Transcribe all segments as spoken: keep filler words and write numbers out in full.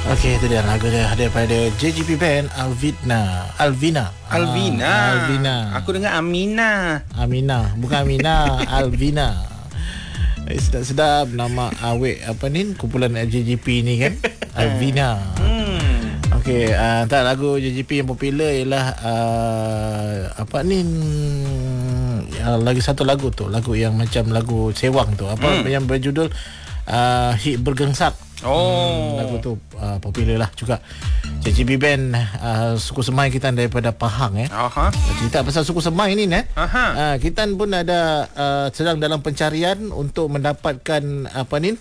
Okey, itu dia lagu dia daripada J G P Band, Alvina. Alvina. Alvina. Ah, Alvina. Aku dengar Amina. Amina, bukan Amina, Alvina. Eh, sedap-sedap nama awek apa ni kumpulan J G P ni kan. Alvina. Hmm. Okey, uh, tak lagu J G P yang popular ialah uh, apa ni uh, lagi satu lagu tu, lagu yang macam lagu sewang tu, apa hmm. yang berjudul uh, Hit Bergengsak. Oh, hmm, lagu tu uh, popular lah juga. J G P Band uh, suku Semai kita dari Pahang eh. Aha. Cerita pasal suku Semai ni eh. Aha. Uh, kita pun ada uh, sedang dalam pencarian untuk mendapatkan apa ni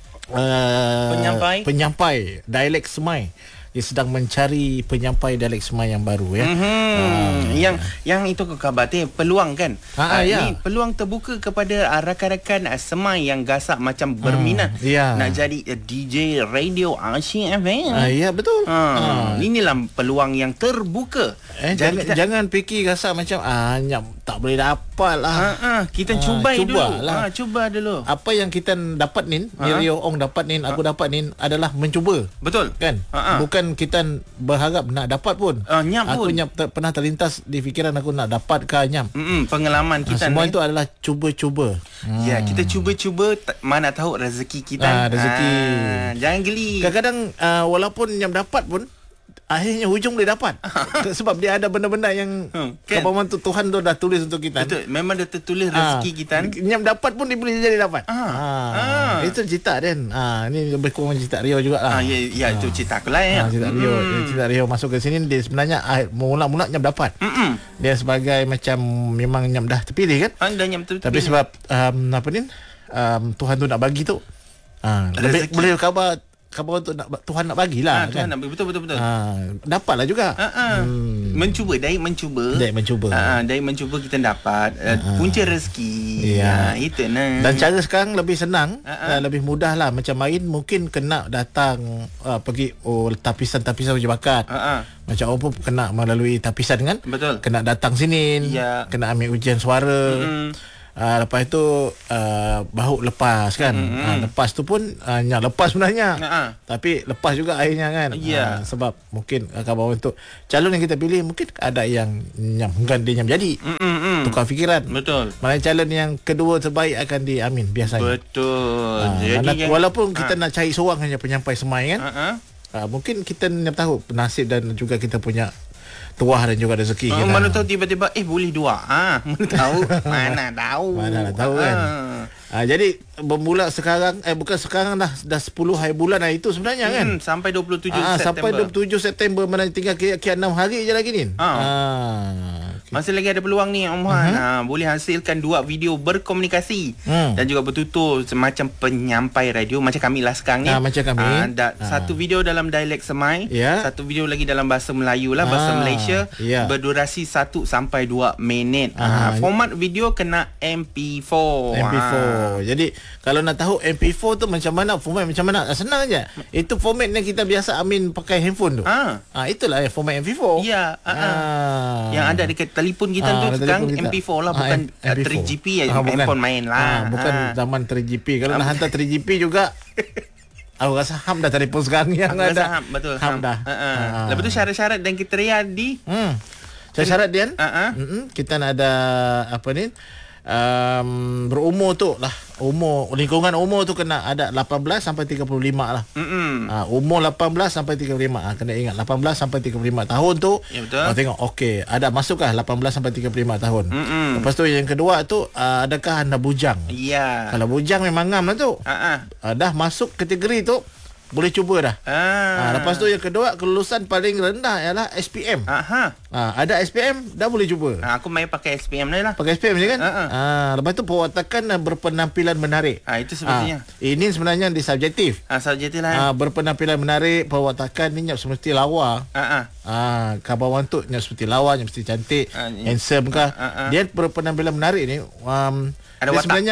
uh, penyampai penyampai dialek Semai. Dia sedang mencari penyampai dialek Semai yang baru ya. Mm-hmm. Uh, yang yang itu ke khabar tu peluang kan. Ha, uh, ya. Ni peluang terbuka kepada uh, rakan-rakan uh, Semai yang gasak macam berminat hmm, ya. nak jadi uh, D J radio Asia F M. Uh, ya betul. Ha, uh. Inilah peluang yang terbuka. Eh, jangan, kita, jangan fikir gasak macam ah nyap tak boleh dapat lah. Ha, uh, kita uh, cuba dulu. Lah. Ha, cuba dulu. Apa yang kita dapat ni, uh. Rio Ong dapat ni, aku uh. dapat ni adalah mencuba. Betul. Kan? Uh-huh. Bukan kita berharap nak dapat pun. Uh, nyap aku pun. nyap ter, pernah terlintas di fikiran aku nak dapat ke nyap. Mm-mm, pengalaman kita. Uh, semua ni. itu adalah cuba-cuba. Hmm. Ya, kita cuba-cuba t- mana tahu rezeki kita. Uh, rezeki. Uh, jangan geli. Kadang-kadang uh, walaupun nyap dapat pun akhirnya hujung boleh dapat. Sebab dia ada benda-benda yang hmm, kan? Kapan tu Tuhan tu dah tulis untuk kita. Betul. Memang dah tertulis rezeki ha, kita. Yang dapat pun dia boleh jadi dapat. Ha. Ha. Ha. Itu cerita Dan. Ha, ini lebih kurang cerita Rio jugalah. Ha, ya, ya ha. Itu cerita aku lah ya. Ha, cerita Rio, hmm. cerita Rio masuk ke sini dia sebenarnya mula-mula nyam dapat. Mm-mm. Dia sebagai macam memang nyam dah terpilih kan? Ha, dah nyam terpilih. Tapi sebab um, apa ni? Um, Tuhan tu nak bagi tu. Ha, lebih boleh khabar khabar untuk nak, Tuhan nak bagilah ha, Tuhan kan. nak bagi betul betul betul. Ha, dapatlah juga. Ha, ha. Hmm. Mencuba, dari mencuba. Dari mencuba. Ha, dari mencuba kita dapat ha, ha. punca rezeki. Ya. Ha, itu nah. Dan cara sekarang lebih senang, ha, ha. lebih mudah lah. Macam main mungkin kena datang uh, pergi oh tapisan-tapisan uji bakat. Ha, ha. Macam orang pun kena melalui tapisan kan. Betul. Kena datang sini, ya. Kena ambil ujian suara. Mm-hmm. Uh, lepas tu uh, bahu lepas kan. Mm-hmm. uh, Lepas tu pun uh, Nyam lepas sebenarnya. uh-huh. Tapi lepas juga akhirnya kan. yeah. uh, Sebab mungkin uh, kabar untuk calon yang kita pilih mungkin ada yang Nyam bukan dia Nyam jadi. Mm-hmm. Tukar fikiran. Betul. Mana calon yang kedua terbaik akan diamin biasanya. Betul. uh, Jadi mana, yang, walaupun kita uh. nak cari seorang hanya penyampai Semai kan. uh-huh. uh, Mungkin kita Nyam tahu nasib dan juga kita punya tuah dan juga rezeki oh, kita. Mana tahu tiba-tiba eh boleh dua. Ah, ha, mana tahu? Mana tahu? Mana nak tahu kan. Ha. Ha, jadi bermula sekarang eh bukan sekarang dah dah sepuluh hari bulan hari itu sebenarnya kan. Hmm, sampai dua puluh tujuh ha, September. Sampai dua puluh tujuh September mana tinggal kira-kira enam hari je lagi ni. Ha. ha. Okay. Masih lagi ada peluang ni Om Han. Uh-huh. Ha, boleh hasilkan dua video berkomunikasi hmm. dan juga bertutur semacam penyampai radio macam kami lah sekarang ni. Ha, macam kami. Ha, da- ha. Satu video dalam dialek Semai, yeah. satu video lagi dalam bahasa Melayu lah, bahasa ha. Malaysia, yeah. berdurasi satu sampai dua minit. Ha. Ha. Format video kena M P four. M P four. Ha. Jadi kalau nak tahu M P four tu macam mana, format macam mana, senang aja. Itu format yang kita biasa Amin pakai handphone tu. Ha. Ha, itulah format M P four. Ya. Ha. Ha. Yang ada dekat telefon kita ha, tu sekarang kita. M P four lah, bukan ha, M P four. three G P ya, ha, handphone main lah. Ha, bukan ha. zaman three G P. Kalau ha. nak hantar three G P juga aku rasa ham dah telefon sekarang yang aku ada. Ham, betul. Ham, ham. dah. Ha, ha. Ha. Lepas tu syarat-syarat dan kriteria di hmm. Syarat-syarat dia uh-huh. kita nak ada apa ni? Um, berumur tu lah, umur lingkungan umur tu kena ada lapan belas sampai tiga puluh lima lah. Ha, umur lapan belas sampai tiga puluh lima. Ha, kena ingat lapan belas sampai tiga puluh lima tahun tu. Ya betul. Ha, tengok okey, ada masukkah lapan belas sampai tiga puluh lima tahun. Mm-mm. Lepas tu yang kedua tu uh, adakah anda bujang? Ya. Kalau bujang memang ngam lah tu. Uh-huh. Uh, dah masuk kategori tu boleh cuba dah. Ah. Ha, lepas tu yang kedua kelulusan paling rendah ialah S P M. Aha. Ha, ada S P M dah boleh cuba. Ha, aku main pakai S P M ni lah. Pakai S P M je kan? Uh-huh. Ha, lepas tu perwatakan berpenampilan menarik. Ha, itu sebetulnya. Ha, ini sebenarnya di subjektif. Ha, subjektif lah. Ha, berpenampilan menarik, perwatakan ni nyap semesti lawa. Ha. Ha, kabawan tu nyap semesti lawa, nyap semesti cantik, ha, handsome kah. Ha, ha. Dia berpenampilan menarik ni um, ada watak. Sebenarnya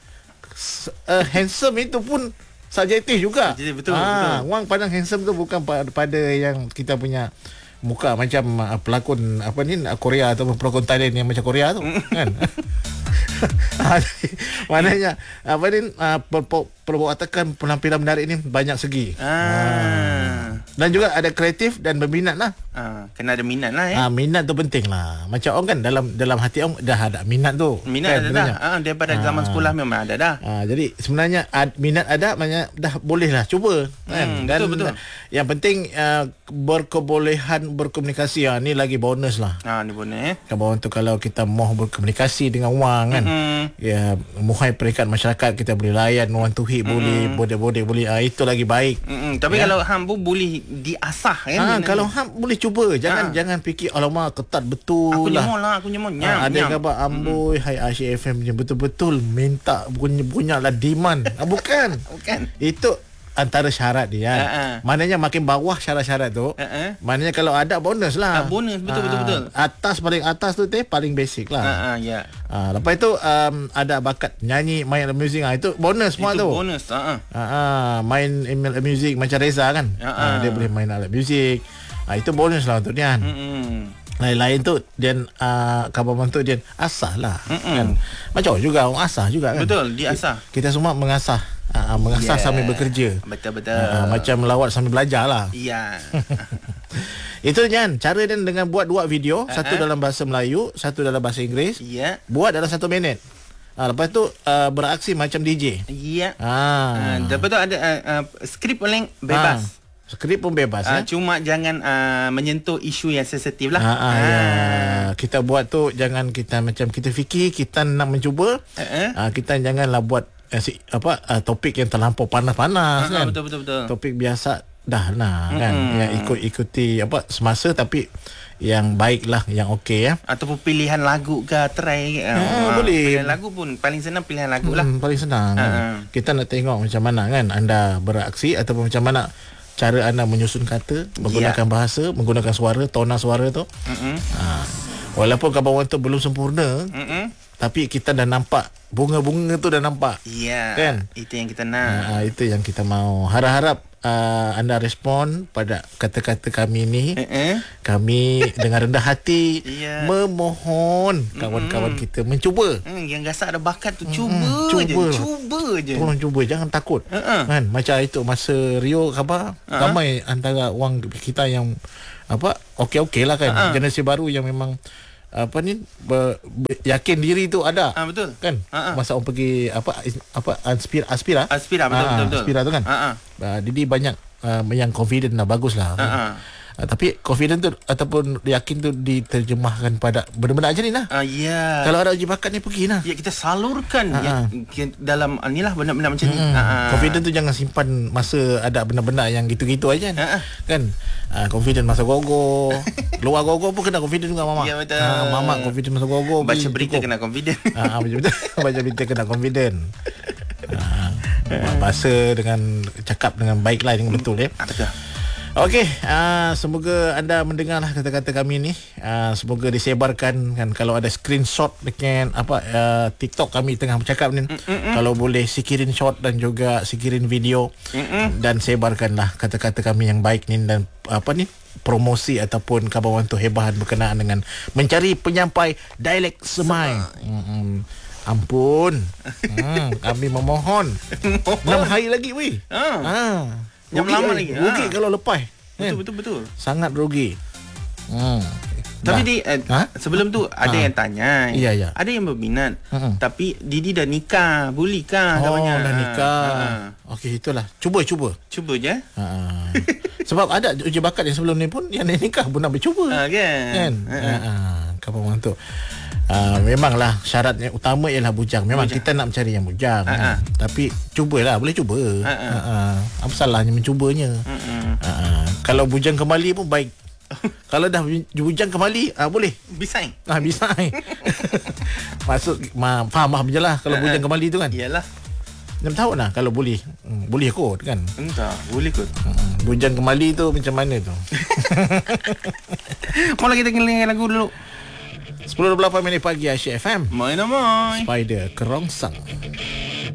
uh, handsome itu pun subjektif juga. Jadi betul, ha, betul. Orang pandang handsome tu bukan pada, pada yang kita punya muka macam uh, pelakon apa ni Korea atau pelakon Thailand yang macam Korea tu kan. Maknanya apa ni uh, perwatakan penampilan menarik ni banyak segi. Ah. Ah. Dan juga ada kreatif dan berminat lah. Ah, kena ada minat lah eh. Ah, minat tu penting lah. Macam orang kan dalam dalam hati orang dah ada minat tu. Minat kan, ada dah. Ah, daripada ah. zaman sekolah memang ada dah. Ah, jadi sebenarnya ad, minat ada, maknanya dah boleh lah cuba. Kan? Hmm, Dan betul betul. Yang penting uh, berkebolehan berkomunikasi. Ah, ni lagi bonus lah. Ah, ni bonus eh. Kawan tu kalau kita mau berkomunikasi dengan orang kan. Mm-hmm. Ya, muhai peringkat masyarakat kita boleh layan orang tuhik mm-hmm. boleh, boleh-boleh boleh. Ah, itu lagi baik. Mm-hmm. Tapi ya? Kalau hang pun boleh diasah kan. Ah, kalau hang boleh cuba, jangan ah. jangan fikir alamak ketat betul aku lah. Aku nyemol lah, aku nyemol. Nyam, ah, ada yang kata amboi, mm-hmm. hai Asyik F M punya betul-betul minta punya lah demand. ah, bukan. Bukan. Itu antara syarat dia. Uh-uh. Maknanya makin bawah syarat-syarat tu. Uh-uh. Maknanya kalau ada bonus lah. Uh, bonus betul betul betul. Atas paling atas tu teh paling basic lah. Uh-uh, ya. Yeah. Uh, lepas itu um, ada bakat nyanyi, main music ah itu bonus semua tu. Itu bonus. Uh-uh. Uh-uh. Main email music macam Reza kan. Uh-uh. Uh, dia boleh main alat music. Uh, itu bonus lah untuk dia. Uh-uh. Lain-lain tu dia uh, kawan tu dia asah lah. Uh-uh. Kan. Macam juga orang asah juga kan. Betul, dia asah. Kita semua mengasah. Uh, mengasah yeah. sambil bekerja. Betul-betul. Uh, macam melawat sambil belajar lah. Ya. Yeah. Itu Jan, cara dia dengan buat dua video, uh-huh. satu dalam bahasa Melayu, satu dalam bahasa Inggeris. Ya. Yeah. Buat dalam satu minit. Uh, lepas tu uh, beraksi macam D J. Ya. Yeah. Ah. Uh, lepas tu ada uh, uh, skrip paling bebas. Ah. Skrip pun bebas uh, ya. Cuma jangan uh, menyentuh isu yang sensitif lah. Ah, ah, ah. Ya. Kita buat tu jangan kita macam kita fikir kita nak mencuba. Uh-huh. Uh, kita janganlah buat uh, si, apa uh, topik yang terlampau panas-panas uh-huh, kan. Betul betul betul. Topik biasa dah lah kan. Mm-hmm. Yang ikut-ikuti apa semasa tapi yang baik lah, yang okey ya. Ataupun pilihan lagu ke try ya, uh, boleh. Pilihan lagu pun paling senang pilihan lagu lah. Hmm, paling senang. Uh-huh. Kita nak tengok macam mana kan anda beraksi ataupun macam mana cara anda menyusun kata, menggunakan yeah. bahasa, menggunakan suara, tona suara tu. Mm-hmm. Ha. Walaupun kawan tu belum sempurna, mm-hmm. tapi kita dah nampak bunga-bunga tu dah nampak. Ya. Yeah. Kan? Itu yang kita nak. Ha, itu yang kita mau. Harap-harap uh, anda respon pada kata-kata kami ni. Uh-uh. Kami dengan rendah hati yeah. memohon kawan-kawan mm-hmm. kita mencuba. Mm, yang rasa ada bakat tu cuba mm-hmm. cuba je. Cuba je. Tolong cuba, jangan takut. Uh-uh. Kan? Macam itu masa Rio khabar, uh-huh. ramai antara orang kita yang apa okey-okey lah kan. Uh-huh. Generasi baru yang memang apa ni ber, ber, yakin diri tu ada. Ah, betul. Kan? Uh-huh. Masa orang pergi apa apa Aspira Aspira. Aspira betul betul betul. Aspira tu kan. Uh-huh. Uh, jadi banyak uh, yang confident lah, bagus lah. Uh-huh. Uh, tapi confident tu ataupun yakin tu diterjemahkan pada benda-benda aja ni lah. Ah, yeah. Kalau ada uji bakat ni pergi lah. Ya, kita salurkan uh-huh. ya, dalam ni lah benda-benda macam hmm. ni. Uh-huh. Confident tu jangan simpan masa ada benda-benda yang gitu-gitu aja uh-huh. kan. Uh, confident masa gogo. Luar gogo pun kena confident juga mama. Ya, betul. Uh, mama confident masa gogo. Baca berita cukup. Kena confident. Ah, uh, betul. Baca berita kena confident. Uh, bahasa dengan cakap dengan baik lah, dengan betul ya. Ah, betul. Okey, uh, semoga anda mendengarlah kata-kata kami ni. Uh, semoga disebarkan kan, kalau ada screenshot dengan apa uh, TikTok kami tengah bercakap ni. Mm-mm. Kalau boleh sikirin shot dan juga sikirin video. Mm-mm. Dan sebarkanlah kata-kata kami yang baik ni dan apa ni promosi ataupun kabar wantu hebahan berkenaan dengan mencari penyampai dialek semai. Mm-mm. Ampun. hmm, kami memohon. enam hari lagi weh. Ha. Ha. Yang lama lagi. Rugi ha. Kalau lepas. Betul, kan? betul betul. Sangat rugi. Hmm. Tapi di eh, ha? sebelum tu ada ha. yang tanya. Iya ya. Ada yang berminat. Hmm. Tapi Didi dah nikah, boleh kah? Oh, dah nikah. Ha. Okey, itulah. Cuba cuba. Cuba je. Ha. Sebab ada uji bakat yang sebelum ni pun yang nikah pun nak bercuba. Ha, kan? Kan? Ha. Ha. Kapan orang tu. Uh, memanglah syaratnya utama ialah bujang. Memang bujang. Kita nak mencari yang bujang. Uh-huh. Tapi cubalah, boleh cuba. Uh-huh. Uh-huh. Apa salahnya mencubanya? Uh-huh. Uh-huh. Kalau bujang kembali pun baik. Kalau dah bujang kembali, uh, boleh. Bisai. Ah, bisai. Maksud ma, faham-faham je lah kalau uh-huh. bujang kembali tu kan. Iyalah. enam tahun lah kalau boleh. Hmm, boleh kot kan. Entah, boleh kot. Hmm, bujang kembali tu macam mana tu? Mula kita dengar lagu dulu. sepuluh dua puluh lapan minit pagi Asyik F M. Main amai. Spider Kerongsang.